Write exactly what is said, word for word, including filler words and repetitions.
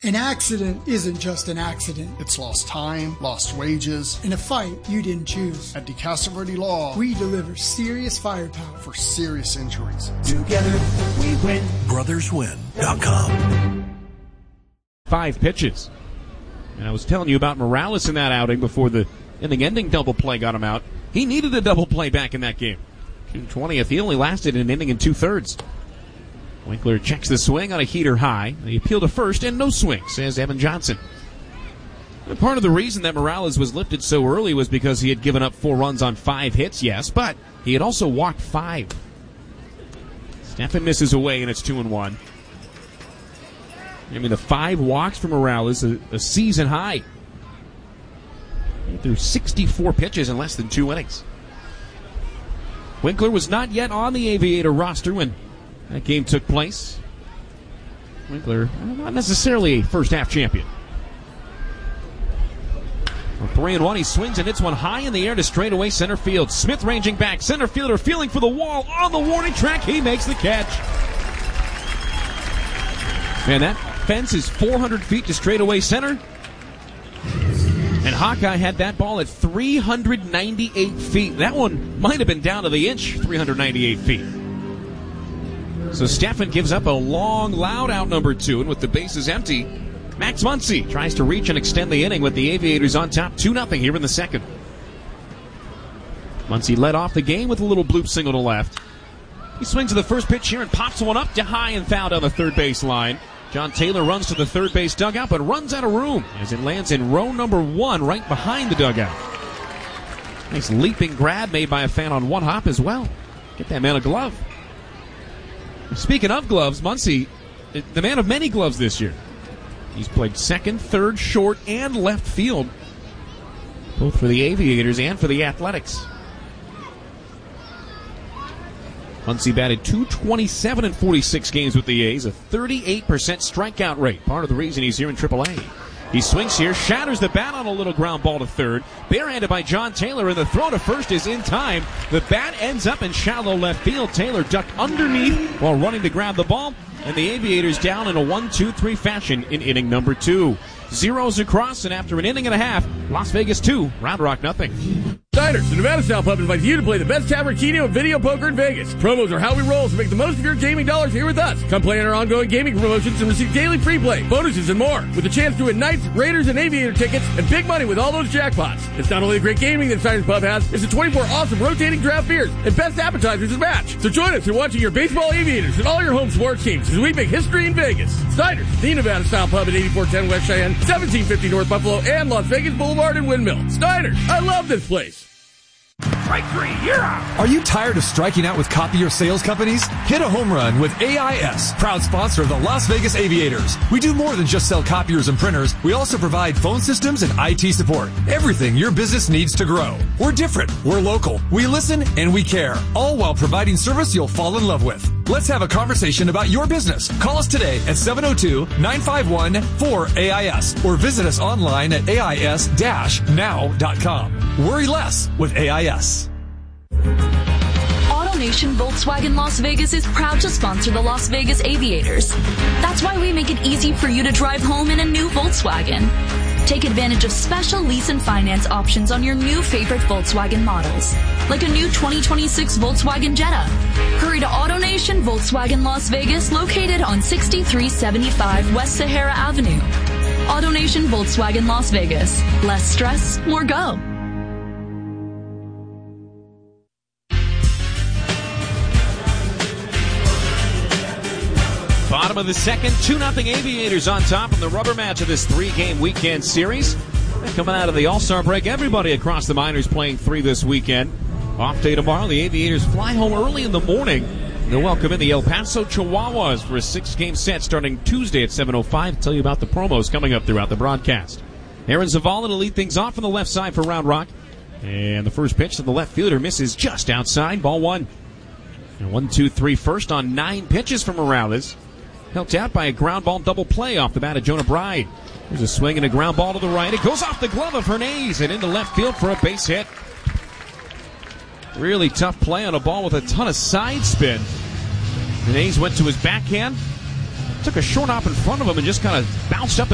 An accident isn't just an accident. It's lost time, lost wages. In a fight you didn't choose. At DeCastroverde Law, we deliver serious firepower for serious injuries. Together we win. brothers win dot com. Five pitches. And I was telling you about Morales in that outing before the inning-ending double play got him out. He needed a double play back in that game. June twentieth, he only lasted an inning and two-thirds. Winkler checks the swing on a heater high. The appeal to first and no swing, says Evan Johnson. And part of the reason that Morales was lifted so early was because he had given up four runs on five hits, yes, but he had also walked five. Stephan misses away, and it's two and one. I mean, the five walks for Morales, a, a season high. He threw sixty-four pitches in less than two innings. Winkler was not yet on the Aviator roster when that game took place. Winkler, not necessarily a first-half champion. For three and one, he swings and hits one high in the air to straightaway center field. Smith ranging back, center fielder feeling for the wall on the warning track. He makes the catch. Man, that fence is four hundred feet to straightaway center. And Hawkeye had that ball at three hundred ninety-eight feet. That one might have been down to the inch, three hundred ninety-eight feet. So Stephan gives up a long, loud out number two, and with the bases empty, Max Muncy tries to reach and extend the inning with the Aviators on top two nothing here in the second. Muncy led off the game with a little bloop single to left. He swings to the first pitch here and pops one up to high and foul down the third base line. John Taylor runs to the third base dugout but runs out of room as it lands in row number one right behind the dugout. Nice leaping grab made by a fan on one hop as well. Get that man a glove. Speaking of gloves, Muncy, the man of many gloves this year. He's played second, third, short, and left field, both for the Aviators and for the Athletics. Muncy batted two twenty-seven in forty-six games with the A's, a thirty-eight percent strikeout rate. Part of the reason he's here in triple A. He swings here, shatters the bat on a little ground ball to third. Barehanded by John Taylor, and the throw to first is in time. The bat ends up in shallow left field. Taylor ducked underneath while running to grab the ball, and the Aviators down in a one two three fashion in inning number two. Zeros across, and after an inning and a half, Las Vegas two, Round Rock nothing. Diners, the Nevada Style Pub invites you to play the best tavern, keno, and video poker in Vegas. Promos are how we roll, so make the most of your gaming dollars here with us. Come play in our ongoing gaming promotions and receive daily free play, bonuses, and more, with a chance to win Knights, Raiders, and Aviator tickets, and big money with all those jackpots. It's not only the great gaming that Diners Pub has, it's the twenty-four awesome rotating draft beers and best appetizers to match. So join us in watching your baseball Aviators and all your home sports teams as we make history in Vegas. Diners, the Nevada Style Pub at eighty-four ten West Cheyenne, seventeen fifty North Buffalo, and Las Vegas Boulevard and Windmill. Diners, I love this place. Strike three, you're out. Are you tired of striking out with copier sales companies? Hit a home run with A I S, proud sponsor of the Las Vegas Aviators. We do more than just sell copiers and printers. We also provide phone systems and I T support. Everything your business needs to grow. We're different. We're local. We listen and we care, all while providing service you'll fall in love with. Let's have a conversation about your business. Call us today at seven oh two, nine five one, four A I S or visit us online at A I S dash now dot com. Worry less with A I S. AutoNation Volkswagen Las Vegas is proud to sponsor the Las Vegas Aviators. That's why we make it easy for you to drive home in a new Volkswagen. Take advantage of special lease and finance options on your new favorite Volkswagen models, like a new twenty twenty-six Volkswagen Jetta. Hurry to AutoNation Volkswagen Las Vegas, located on sixty-three seventy-five West Sahara Avenue. AutoNation Volkswagen Las Vegas. Less stress, more go. Bottom of the second, two nothing Aviators on top in the rubber match of this three-game weekend series. Coming out of the All-Star break, everybody across the minors playing three this weekend. Off day tomorrow, the Aviators fly home early in the morning. They'll welcome in the El Paso Chihuahuas for a six-game set starting Tuesday at seven oh five. I'll tell you about the promos coming up throughout the broadcast. Aaron Zavala to lead things off on the left side for Round Rock. And the first pitch to the left fielder misses just outside, ball one. And one, two, three first on nine pitches from Morales. Helped out by a ground ball double play off the bat of Jonah Bride. There's a swing and a ground ball to the right. It goes off the glove of Hernandez and into left field for a base hit. Really tough play on a ball with a ton of side spin. Hernandez went to his backhand, took a short hop in front of him and just kind of bounced up